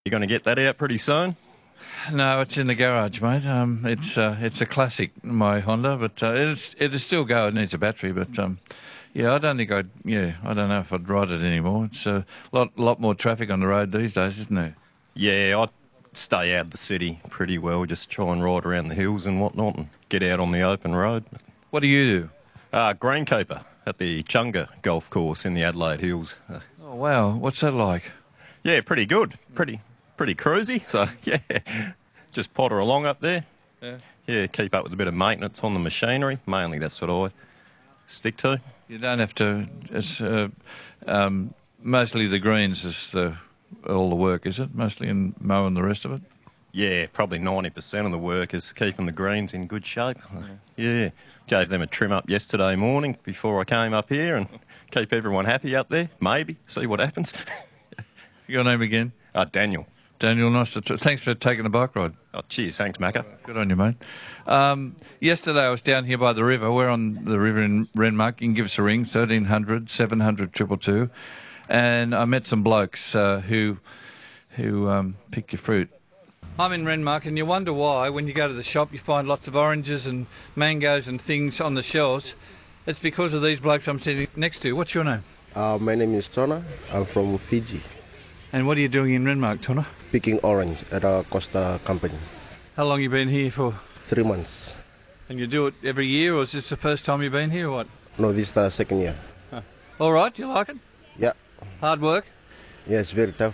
You going to get that out pretty soon? No, it's in the garage, mate. It's a classic, my Honda, but it'll still go. It needs a battery, but I don't think I don't know if I'd ride it anymore. It's a lot more traffic on the road these days, isn't there? Yeah, I stay out of the city pretty well, just try and ride around the hills and whatnot and get out on the open road. What do you do? Greenkeeper at the Chunga golf course in the Adelaide Hills. Oh, wow. What's that like? Yeah, pretty good. Pretty cruisy. So, yeah, just potter along up there. Yeah, keep up with a bit of maintenance on the machinery. Mainly that's what I stick to. You don't have to... It's, mostly the greens is all the work, is it? Mostly in mowing the rest of it? Yeah, probably 90% of the work is keeping the greens in good shape. Yeah. Gave them a trim up yesterday morning before I came up here and keep everyone happy up there. Maybe. See what happens. Your name again? Daniel. Daniel, nice to thanks for taking the bike ride. Oh, cheers. Thanks, Macca. Good on you, mate. Yesterday I was down here by the river. We're on the river in Renmark. You can give us a ring, 1300 700 222. And I met some blokes who pick your fruit. I'm in Renmark, and you wonder why when you go to the shop you find lots of oranges and mangoes and things on the shelves. It's because of these blokes I'm sitting next to. What's your name? My name is Tona. I'm from Fiji. And what are you doing in Renmark, Tona? Picking orange at a Costa company. How long you been here for? 3 months. And you do it every year, or is this the first time you've been here, or what? No, this is the second year. Huh. All right, you like it? Yeah. Hard work? Yeah, it's very tough.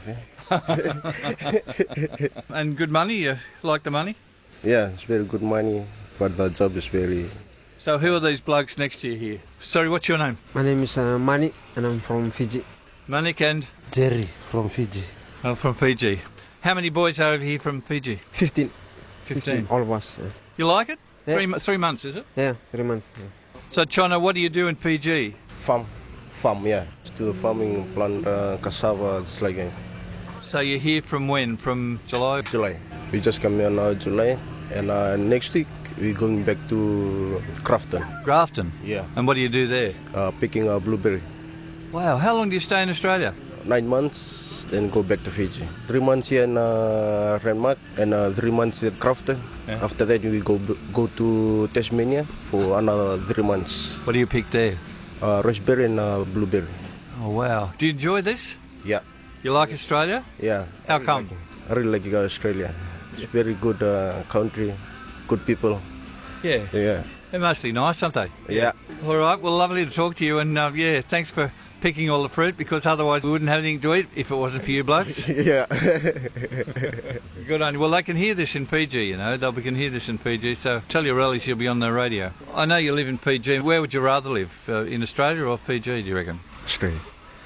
And good money? You like the money? Yeah, it's very good money, but the job is very... So who are these blokes next to you here? Sorry, what's your name? My name is Manik, and I'm from Fiji. Manik and? Jerry from Fiji. Oh, from Fiji. How many boys are over here from Fiji? 15. 15. All of us. Yeah. You like it? Yeah. 3 months, is it? Yeah, 3 months. Yeah. So, Chona, what do you do in Fiji? Farm, yeah. Still farming, plant cassava, it's like... So you're here from when? From July? July. We just come here now, July, and next week we're going back to Grafton. Grafton? Yeah. And what do you do there? Picking a blueberry. Wow, how long do you stay in Australia? 9 months, then go back to Fiji. 3 months here in Renmark and 3 months at Grafton. Yeah. After that we go to Tasmania for another 3 months. What do you pick there? Raspberry and blueberry. Oh wow. Do you enjoy this? Yeah. You like Australia? Yeah. How come? I really like Australia. It's very good country, good people. Yeah. Yeah. They're mostly nice, aren't they? Yeah. All right, well, lovely to talk to you, and thanks for picking all the fruit, because otherwise we wouldn't have anything to eat if it wasn't for you blokes. Yeah. Good on you. Well, they can hear this in Fiji, you know. They can hear this in Fiji, so tell your relatives you'll be on the radio. I know you live in Fiji. Where would you rather live, in Australia or Fiji, do you reckon? Australia.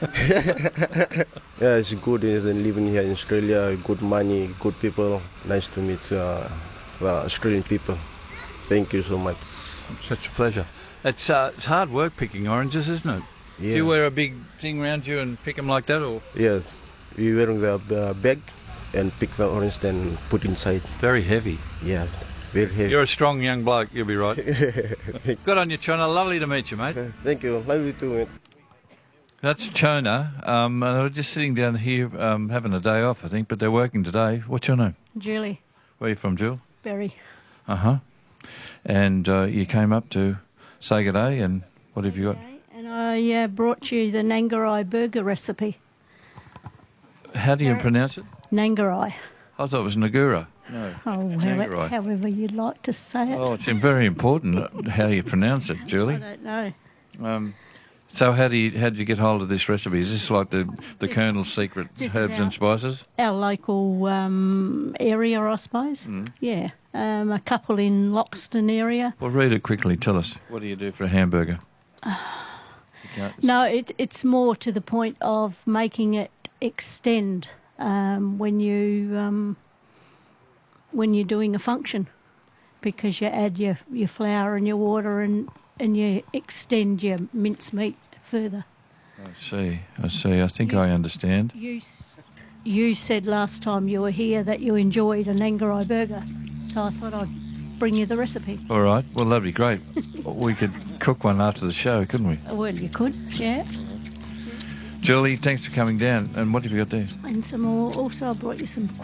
Yeah, it's good living here in Australia. Good money, good people. Nice to meet the Australian people. Thank you so much. Such a pleasure. It's hard work picking oranges, isn't it? Yeah. Do you wear a big thing around you and pick them like that, or? Yeah, we're wearing the bag and pick the orange, then put inside. Very heavy. Yeah, very heavy. You're a strong young bloke, you'll be right. Good on you, Chona. Lovely to meet you, mate. Thank you. Lovely to meet. That's Chona. And they were just sitting down here having a day off, I think, but they're working today. What's your name? Julie. Where are you from, Jill? Berry. Uh-huh. And you came up to say good day, and what have you got? And I brought you the Nangarai burger recipe. How do you pronounce it? Nangarai. I thought it was Nagura. No. Oh, however you'd like to say it. Oh, it's very important how you pronounce it, Julie. I don't know. So how did you get hold of this recipe? Is this like the Colonel's secret herbs and spices? Our local area, I suppose. Mm. Yeah. A couple in Loxton area. Well, read it quickly. Tell us. What do you do for a hamburger? No, it's more to the point of making it extend when you're doing a function, because you add your flour and your water and you extend your mincemeat further. I see. I think I understand. You said last time you were here that you enjoyed a Nangarai burger, so I thought I'd bring you the recipe. All right. Well, that'd be great. We could cook one after the show, couldn't we? Well, you could, yeah. Julie, thanks for coming down. And what have you got there? And some more. Also, I brought you some